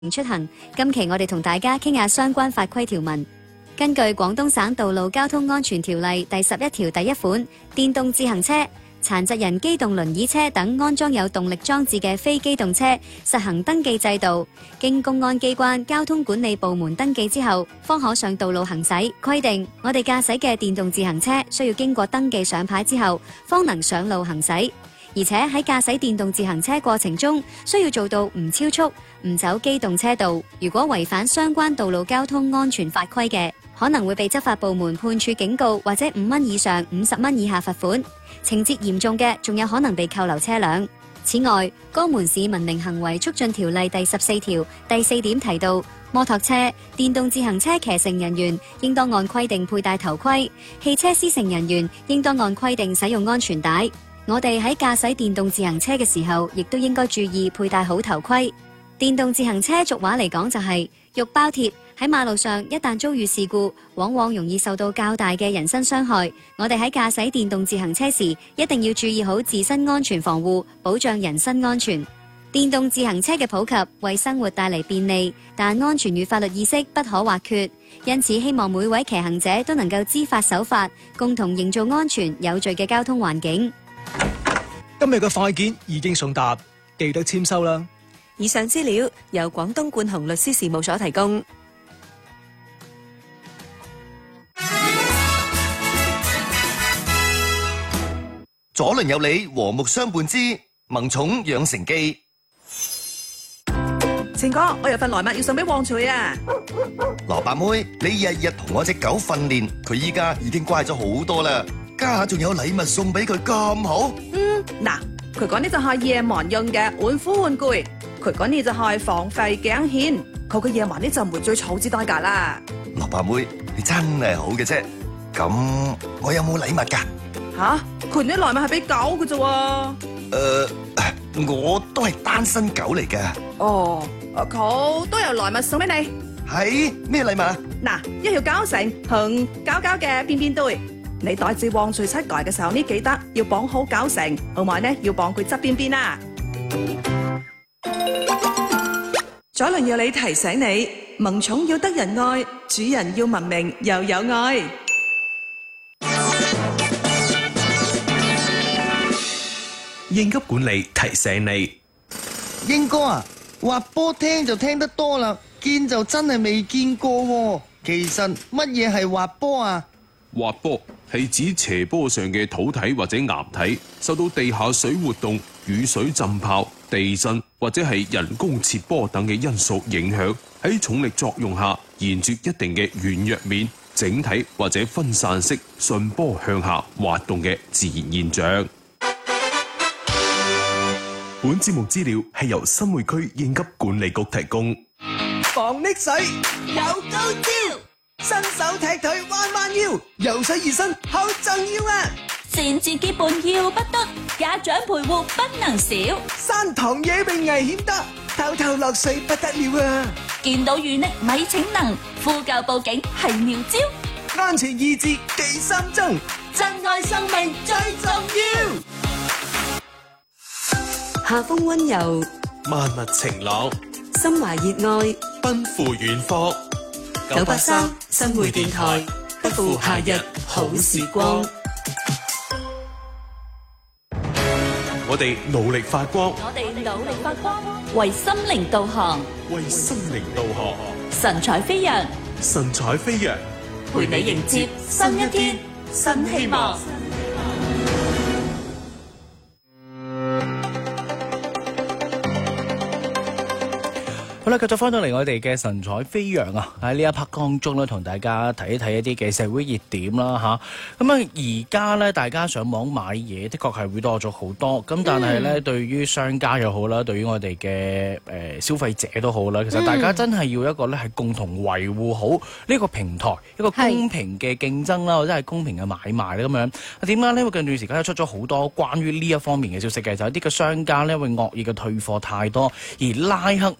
出行。今期我哋同大家傾下相關法規條文。根據廣東省道路交通安全條例第11條第1款，電動自行車、殘疾人機動輪椅車等安裝有動力裝置嘅非機動車實行登記制度，經公安機關交通管理部門登記之後，方可上道路行駛。規定我哋駕駛嘅電動自行車需要經過登記上牌之後，方能上路行駛。而且喺駕駛電動自行車過程中，需要做到唔超速、唔走機動車道。如果違反相關道路交通安全法規嘅，可能會被執法部門判處警告或者5蚊以上50蚊以下罰款，情節嚴重嘅仲有可能被扣留車輛。此外，江門市文明行為促進條例第14條第4點提到，摩托車、電動自行車騎乘人員應當按規定佩戴頭盔，汽車司乘人員應當按規定使用安全帶。我哋喺駕駛電動自行車嘅時候，亦都應該注意佩戴好頭盔。電動自行車俗話嚟講就係肉包鐵，喺馬路上一旦遭遇事故，往往容易受到較大嘅人身傷害。我哋喺駕駛電動自行車時，一定要注意好自身安全防護，保障人身安全。電動自行車嘅普及為生活帶嚟便利，但安全與法律意識不可或缺。因此，希望每位騎行者都能夠知法守法，共同營造安全有序嘅交通環境。 今日嘅快件已經送達，記得簽收啦。 以上資料由廣東冠雄律師事務所提供。 左鄰右里，和睦相伴之萌寵養成記。 晴哥，我有份來物要送俾旺財啊！ 蘿蔔妹，你日日同我隻狗訓練，佢依家已經乖咗好多啦，家下仲有禮物送俾佢咁好。 嗱，佢講呢就係夜晚用嘅玩虎玩具，佢講呢就係防吠頸線，佢嘅夜晚呢就唔會最草之代價啦。 蘿蔔妹，你真係好嘅啫。咁我有冇禮物㗎？ 吓，佢啲來物係俾狗嘅啫喎。 我都係單身狗嚟㗎。 哦，佢都有來物送俾你。 係咩禮物啊？ 嗱，一條膠繩同膠膠嘅便便袋。你帶住旺財出街嘅時候呢，記得要綁好膠繩，同埋呢要綁佢側邊邊啊。 左鄰右里提醒你，萌寵要得人愛，主人要文明又有愛。 應急管理提醒你， 英哥啊，滑波聽就聽得多啦，見就真係未見過喎。其實乜嘢係滑波啊？ 滑坡係指斜坡上嘅土體或者岩體受到地下水活動、雨水浸泡、地震或者係人工切坡等嘅因素影響，喺重力作用下沿住一定嘅軟弱面，整體或者分散式順坡向下滑動嘅自然現象。 本節目資料係由新會區應急管理局提供。 防溺水有高招，新手踢腿彎彎腰，游水熱身好重要啊！ 善自基本要不得，家長陪護不能少。 山塘野泳危險得，偷偷落水不得了啊！ 見到淤溺咪逞能，呼救報警係妙招。 安全意志記心中，珍愛生命最重要。 夏風溫柔， 萬物晴朗， 心懷熱愛， 奔赴遠方。 983新會電台，不負夏日好時光。 我哋努力發光， 為心靈導航， 為心靈導航， 神采飛揚， 神采飛揚， 陪你迎接新一天，新希望。 好啦，繼續翻到嚟我哋嘅神采飛揚啊！喺呢一 part 當中咧，同大家睇一睇一啲嘅社會熱點啦嚇。咁啊，而家咧大家上網買嘢，的確係會多咗好多。咁但係咧，對於商家又好啦，對於我哋嘅消費者都好啦，其實大家真係要一個咧係共同維護好呢個平台，一個公平嘅競爭啦，或者係公平嘅買賣咧咁樣。點解呢？因為近段時間出咗好多關於呢一方面嘅消息嘅，就係啲嘅商家咧會惡意嘅退貨太多，而拉黑某一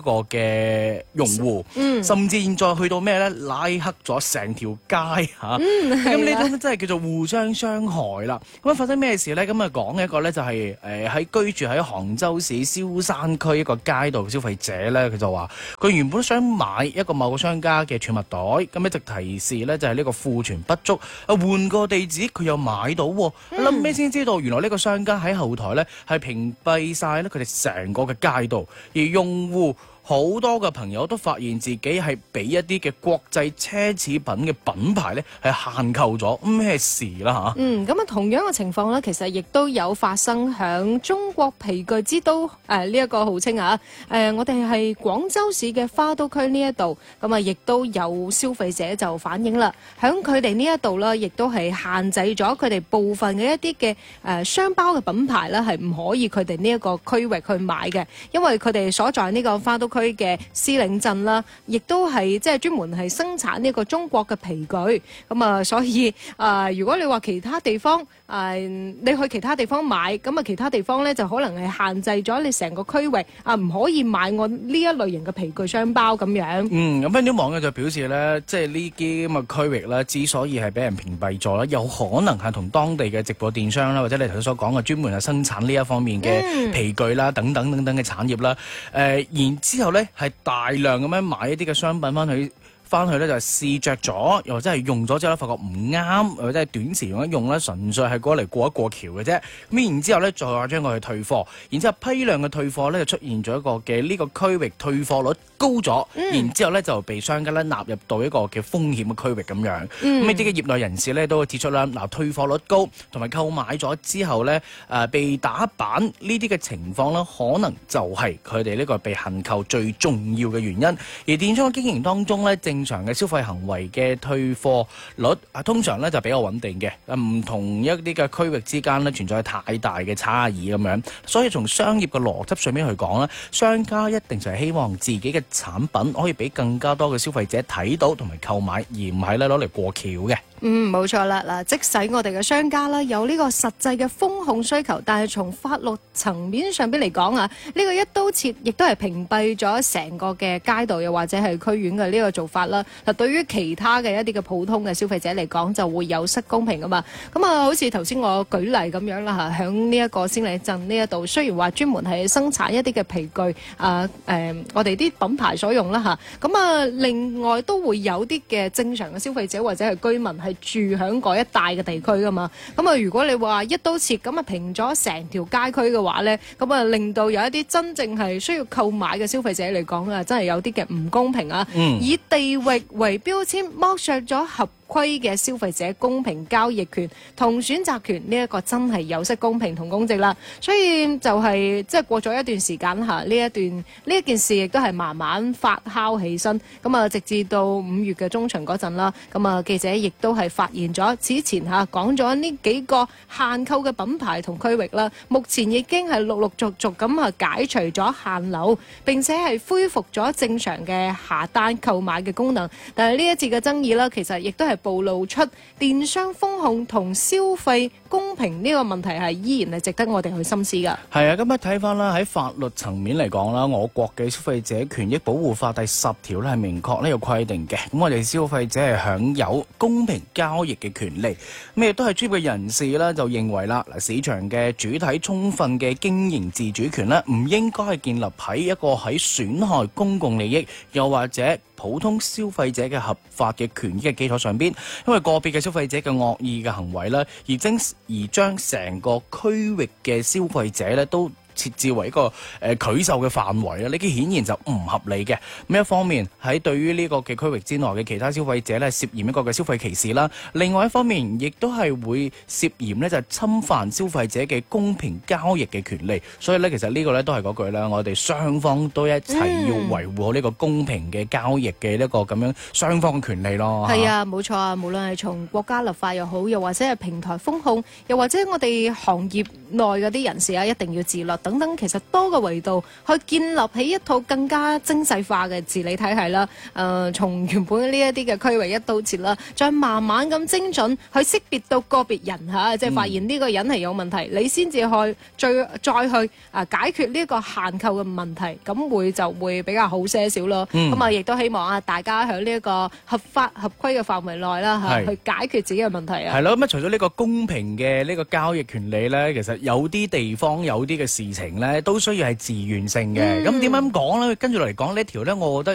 個嘅用戶，甚至現在去到咩咧，拉黑咗成條街嚇，咁呢種真係叫做互相傷害啦。咁發生咩事咧？咁啊講一個咧就係喺居住喺杭州市蕭山區一個街道消費者咧，佢就話佢原本想買一個某個商家嘅儲物袋，咁一直提示咧就係呢個庫存不足，換個地址佢又買到喎，臨尾先知道原來呢個商家喺後台咧係屏蔽晒咧佢哋成個嘅街道，而用戶好多嘅朋友都發現自己係俾一啲嘅國際奢侈品嘅品牌咧係限購咗，咩事啦嚇？ 咁啊同樣嘅情況咧，其實亦都有發生響中國皮具之都呢一個號稱啊，我哋係廣州市嘅花都區呢一度，咁啊亦都有消費者就反映啦，響佢哋呢一度啦，亦都係限制咗佢哋部分嘅一啲嘅商包嘅品牌啦，係唔可以佢哋呢一個區域去買嘅，因為佢哋所在呢個花都區嘅獅嶺鎮啦，亦都係即係專門係生產呢個中國嘅皮具，咁啊，所以如果你話其他地方你去其他地方買，咁啊其他地方咧就可能係限制咗你成個區域唔可以買我呢一類型嘅皮具商包咁樣。 咁有啲網友就表示咧，即係呢啲咁嘅區域咧，之所以係俾人屏蔽咗咧，有可能係同當地嘅直播電商啦，或者你頭先所講嘅專門係生產呢一方面嘅皮具啦，等等嘅產業啦，然之後咧係大量咁樣買一啲嘅商品翻去咧就係試着咗，又或者係用咗之後咧發覺唔啱，或者係短時用一用咧，純粹係過嚟過一過橋嘅啫。咁然之後咧再話將佢去退貨，然之後批量嘅退貨咧就出現咗一個嘅呢個區域退貨率高咗，然之後咧就被商家咧納入到一個嘅風險嘅區域咁樣。咁呢啲嘅業內人士咧都會指出啦，嗱退貨率高同埋購買咗之後咧被打板呢啲嘅情況咧，可能就係佢哋呢個被限購最重要嘅原因。而電商嘅經營當中咧，正常嘅消費行為嘅退貨率通常咧就比較穩定嘅，唔同一啲嘅區域之間咧存在太大嘅差異咁樣，所以從商業嘅邏輯上面去講咧，商家一定就係希望自己嘅產品可以俾更加多嘅消費者睇到同埋購買，而唔係咧攞嚟過橋嘅。 冇錯啦，嗱，即使我哋嘅商家啦有呢個實際嘅風控需求，但係從法律層面上邊嚟講呢個一刀切亦都係屏蔽咗成個嘅街道又或者係區縣嘅呢個做法啦。嗱，對於其他嘅一啲嘅普通嘅消費者嚟講，就會有失公平噶嘛。咁好似頭先我舉例咁樣啦嚇，響呢一個獅嶺鎮呢一度，雖然話專門係生產一啲嘅皮具我哋啲品牌所用啦嚇，咁另外都會有啲嘅正常嘅消費者或者係居民係住響嗰一帶嘅地區噶嘛，咁如果你話一刀切咁平咗成條街區嘅話呢，咁令到有一啲真正係需要購買嘅消費者嚟講真係有啲嘅唔公平啊！以地域為標籤剝削咗合規嘅消費者公平交易權同選擇權，呢一個真係有失公平同公正啦。所以就係即係過咗一段時間嚇，呢一件事亦都係慢慢發酵起身。咁直至到5月嘅中旬嗰陣啦，咁記者亦都係發現咗之前講咗呢幾個限購嘅品牌同區域啦，目前已經係陸陸續續咁解除咗限流，並且係恢復咗正常嘅下單購買嘅功能。但係呢一次嘅爭議啦，其實亦都係暴露出電商風控同消費公平呢個問題係依然係值得我哋去深思㗎。 係啊，咁睇翻啦，喺法律層面嚟講啦，我國嘅消費者權益保護法第10條咧係明確呢個規定嘅。咁我哋消費者係享有公平交易嘅權利。咁亦都係專業嘅人士啦，就認為啦，市場嘅主體充分嘅經營自主權咧，唔應該係建立喺一個喺損害公共利益又或者普通消費者嘅合法嘅權益嘅基礎上邊，因為個別嘅消費者嘅惡意嘅行為咧，而將成個區域嘅消費者咧都設置為一個拒售嘅範圍啦，呢啲顯然就唔合理嘅。咁一方面喺對於呢個嘅區域之內嘅其他消費者咧，涉嫌一個嘅消費歧視啦；另外一方面，亦都係會涉嫌咧就係侵犯消費者嘅公平交易嘅權利。所以咧，其實呢個咧都係嗰句啦，我哋雙方都一齊要維護好呢個公平嘅交易嘅一個咁樣雙方嘅權利咯。 係啊，冇錯啊，無論係從國家立法又好，又或者係平台風控，又或者我哋行業內嗰啲人士一定要自律。 等等，其實多個維度去建立起一套更加精細化嘅治理體系啦。從原本呢一啲嘅區域一刀切啦，再慢慢咁精準去識別到個別人嚇，即係發現呢個人係有問題，你先至去再去解決呢個限購嘅問題，咁就會比較好些少咯。咁啊，亦都希望大家喺呢一個合法合規嘅範圍內啦嚇，去解決自己嘅問題啊。 係咯，咁除咗呢個公平嘅呢個交易權利咧，其實有啲地方有啲嘅事情咧，都需要係自願性嘅。咁點樣講咧？跟住落嚟講呢一條咧，我覺得